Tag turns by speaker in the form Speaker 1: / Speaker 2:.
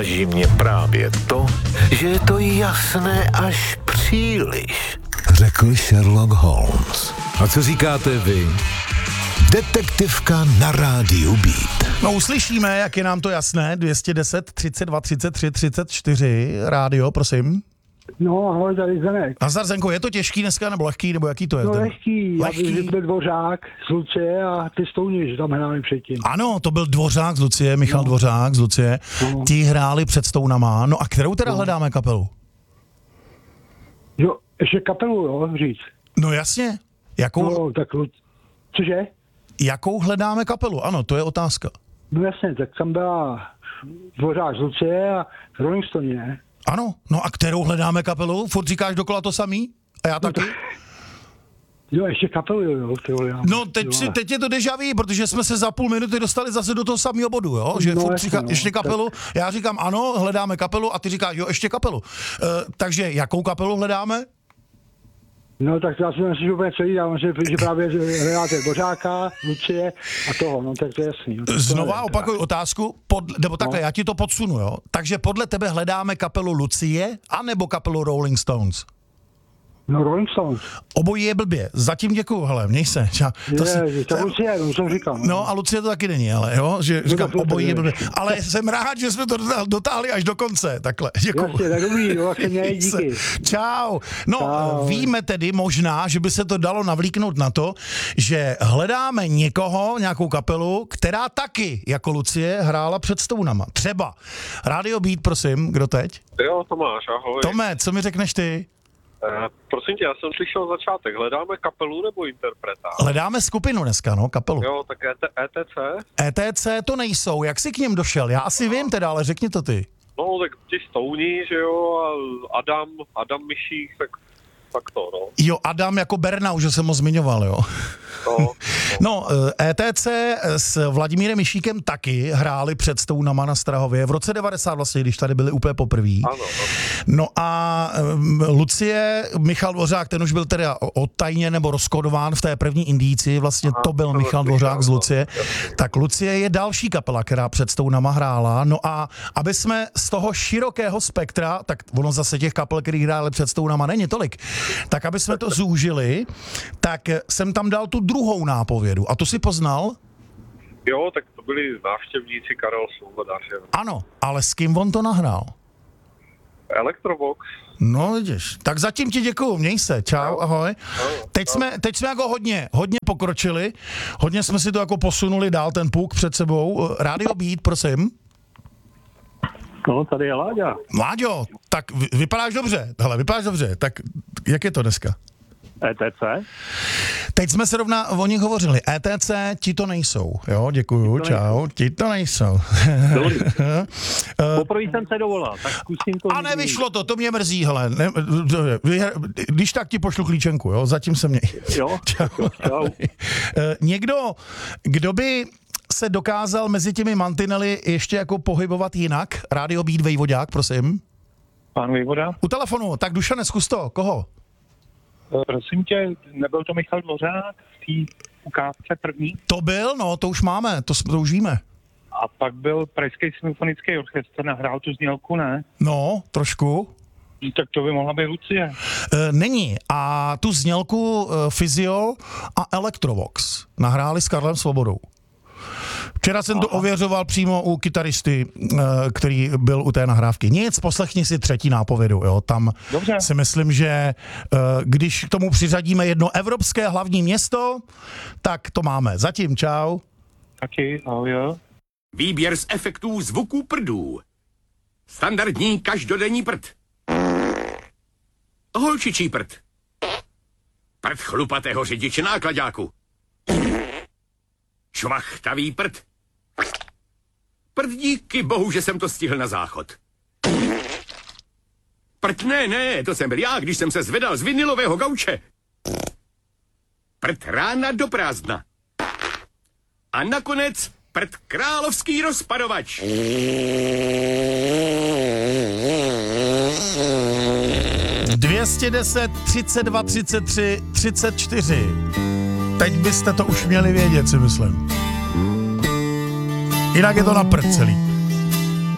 Speaker 1: zaráží mě právě to, že je to jasné až příliš, řekl Sherlock Holmes. A co říkáte vy? Detektivka na rádiu Beat.
Speaker 2: No uslyšíme, jak je nám to jasné. 210 32 33 34 rádio, prosím.
Speaker 3: No, ahoj, tady Zdeněk.
Speaker 2: Nazdar, Zenko, je to těžký dneska, nebo lehký, nebo jaký to je?
Speaker 3: No lehký. Byl Dvořák z Lucie a ty Stouni, že tam hráli předtím.
Speaker 2: Ano, to byl Dvořák z Lucie, Michal Dvořák z Lucie.
Speaker 3: No.
Speaker 2: Ti hráli před Stounama. No a kterou teda hledáme kapelu?
Speaker 3: Jo, ještě kapelu, jo, říct.
Speaker 2: No jasně.
Speaker 3: No, tak cože?
Speaker 2: Jakou hledáme kapelu? Ano, to je otázka.
Speaker 3: No jasně, tak tam byla Dvořák z Lucie a Rolling Stone, ne?
Speaker 2: Ano, no a kterou hledáme kapelu? Furt říkáš dokola to samý? A já taky?
Speaker 3: Jo, ještě kapelu, jo.
Speaker 2: No teď je to déjà vu, protože jsme se za půl minuty dostali zase do toho samého bodu, jo? Že furt říká ještě kapelu, já říkám ano, hledáme kapelu a ty říkáš jo, ještě kapelu. Takže jakou kapelu hledáme?
Speaker 3: No tak já si myslím, že úplně celý, já myslím, že právě hledáte Dvořáka, Lucie a toho, no tak to je jasný. No,
Speaker 2: Znova opakuju otázku, nebo takhle, já ti to podsunu, jo? Takže podle tebe hledáme kapelu Lucie, anebo kapelu Rolling Stones?
Speaker 3: No Rolling Stones.
Speaker 2: Obojí je blbě. Zatím děkuju, hele, měj se.
Speaker 3: To Lucie, no jsem říkal.
Speaker 2: No a Lucie to taky není, ale jo, že říkám, obojí je blbě. Ale jsem rád, že jsme to dotáhli až do konce, takhle. Děkuju.
Speaker 3: Jasně, tak dobrý, jo, díky.
Speaker 2: Čau. No,
Speaker 3: Čau.
Speaker 2: Víme tedy možná, že by se to dalo navlíknout na to, že hledáme někoho, nějakou kapelu, která taky, jako Lucie, hrála před Stounama. Třeba. Radio Beat, prosím, kdo teď?
Speaker 4: Jo, Tomáš, ahoj.
Speaker 2: Tome, co mi řekneš ty?
Speaker 4: Prosím tě, já jsem slyšel začátek. Hledáme kapelu nebo interpreta?
Speaker 2: Hledáme skupinu dneska, no, kapelu.
Speaker 4: Jo, tak ETC?
Speaker 2: ETC to nejsou, jak jsi k ním došel? Já asi vím teda, ale řekni to ty.
Speaker 4: No, tak ti Stouni, že jo, a Adam Myšík, tak to, no.
Speaker 2: Jo, Adam jako Bernau, že jsem ho zmiňoval, jo. No, ETC s Vladimírem Myšíkem taky hráli před Stounama na Strahově v roce 90 vlastně, když tady byli úplně poprví.
Speaker 4: Ano.
Speaker 2: No a Lucie, Michal Dvořák, ten už byl teda odtajně nebo rozkodován v té první indíci, vlastně to byl Michal Dvořák z Lucie. Tak Lucie je další kapela, která před Stounama hrála. No a aby jsme z toho širokého spektra, tak ono zase těch kapel, který hráli před Stounama, není tolik, tak aby jsme to zúžili, tak jsem tam dal tu druhou nápovědu. A tu si poznal?
Speaker 4: Jo, tak to byli návštěvníci Karel Svoboda.
Speaker 2: Ano, ale s kým on to nahrál?
Speaker 4: Electrobox.
Speaker 2: No vidíš, tak zatím ti děkuju, měj se, čau, ahoj. Teď jsme jako hodně pokročili, hodně jsme si to jako posunuli dál, ten puk před sebou. Radio Beat, prosím.
Speaker 3: No, tady je Láďa.
Speaker 2: Láďo, tak vypadáš dobře, tak jak je to dneska?
Speaker 3: ETC?
Speaker 2: Teď jsme se rovna o nich hovořili. ETC, ti to nejsou. Jo, děkuju, čau. Ti to nejsou.
Speaker 3: Dobrý. Poprvé jsem se dovolal, tak zkusím to.
Speaker 2: A nevyšlo to mě mrzí, hele. Když tak ti pošlu klíčenku, jo, zatím se měj.
Speaker 3: Jo, čau.
Speaker 2: Někdo, kdo by se dokázal mezi těmi mantinely ještě jako pohybovat jinak? Radio Beat Vejvodák, prosím.
Speaker 3: Pán Vejvoda?
Speaker 2: U telefonu, tak Dušane, zkus to, koho?
Speaker 3: Prosím tě, nebyl to Michal Dvořák v té ukázce první?
Speaker 2: To byl, no, to už máme, to už víme.
Speaker 3: A pak byl Pražský symfonický orchestr, nahrál tu znělku, ne?
Speaker 2: No, trošku.
Speaker 3: Tak to by mohla být Lucie.
Speaker 2: Není. A tu znělku Physio a Electrovox nahráli s Karlem Svobodou. Včera jsem to ověřoval přímo u kytaristy, který byl u té nahrávky. Nic, poslechni si třetí nápovědu. Jo. Tam
Speaker 3: Dobře.
Speaker 2: si myslím, že když k tomu přiřadíme jedno evropské hlavní město, tak to máme. Zatím, čau.
Speaker 3: Taky, ahoj.
Speaker 5: Výběr z efektů zvuků prdů. Standardní každodenní prd. Holčičí prd. Prd chlupatého řidiče náklaďáku. Švachtavý prd. Prd díky bohu, že jsem to stihl na záchod. Prd ne, to jsem byl já, když jsem se zvedal z vinilového gauče. Prd rána do prázdna. A nakonec prd královský rozpadovač.
Speaker 2: 210 32 33 34. Teď byste to už měli vědět, si myslím. Jinak je to na prd celý.